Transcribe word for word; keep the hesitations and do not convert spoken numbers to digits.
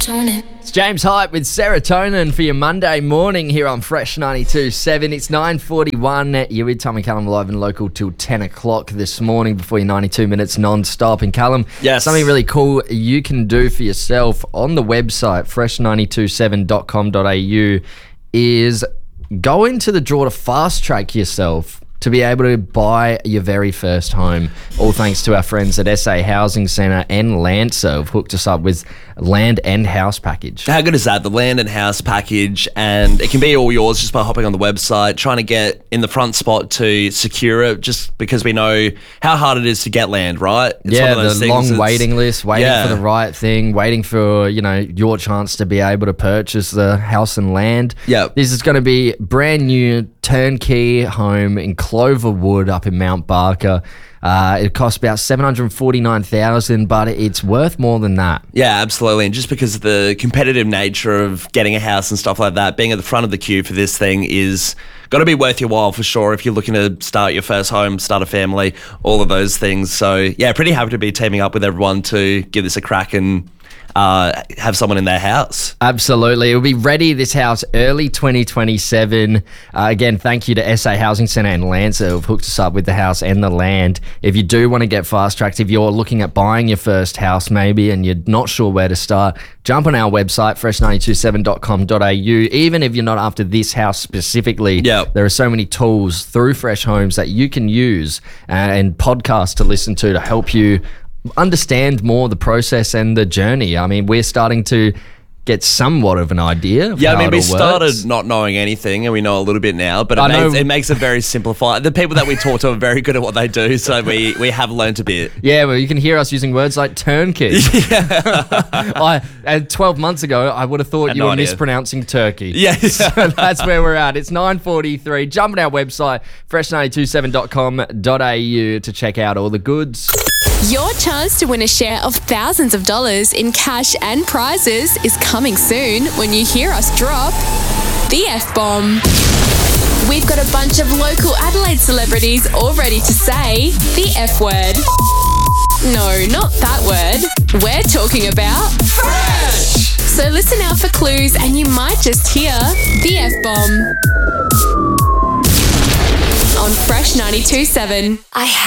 serotonin. It's James Hype with Serotonin for your Monday morning here on Fresh ninety-two point seven. It's nine forty-one. You're with Tommy Callum live and local till ten o'clock this morning before your ninety-two minutes non-stop. And Callum, yes. something really cool you can do for yourself on the website fresh nine two seven dot com dot a u is go into the draw to fast track yourself to be able to buy your very first home. All thanks to our friends at S A Housing Centre and Landser have hooked us up with land and house package. How good is that? The land and house package, and it can be all yours just by hopping on the website, trying to get in the front spot to secure it, just because we know how hard it is to get land, right? It's yeah, one of those the things long waiting list, waiting yeah. for the right thing, waiting for, you know, your chance to be able to purchase the house and land. Yeah. This is going to be brand new turnkey home in Cloverwood up in Mount Barker. Uh, it costs about seven hundred forty-nine thousand dollars, but it's worth more than that. Yeah, absolutely. And just because of the competitive nature of getting a house and stuff like that, being at the front of the queue for this thing is got to be worth your while for sure if you're looking to start your first home, start a family, all of those things. So, yeah, pretty happy to be teaming up with everyone to give this a crack and Uh, have someone in their house. Absolutely. It'll be ready, this house, early twenty twenty-seven. Uh, again, thank you to S A Housing Centre and Landser who've hooked us up with the house and the land. If you do want to get fast-tracked, if you're looking at buying your first house maybe and you're not sure where to start, jump on our website, fresh nine two seven dot com dot a u. Even if you're not after this house specifically, yep. there are so many tools through Fresh Homes that you can use uh, and podcasts to listen to to help you understand more the process and the journey. I mean, we're starting to get somewhat of an idea of yeah, how I mean, it we all started works. not knowing anything, and we know a little bit now, but it, I makes, know- it makes it very simplified. The people that we talk to are very good at what they do, so we, we have learnt a bit. Yeah, well, you can hear us using words like turnkey. I, and twelve months ago, I would have thought Had you no were idea. mispronouncing turkey. Yes. So that's where we're at. It's nine forty-three. Jump on our website, fresh nine two seven dot com dot a u to check out all the goods. Your chance to win a share of thousands of dollars in cash and prizes is coming soon when you hear us drop the F-bomb. We've got a bunch of local Adelaide celebrities all ready to say the F word. No, not that word. We're talking about fresh. So listen out for clues and you might just hear the F-bomb on Fresh ninety-two point seven. I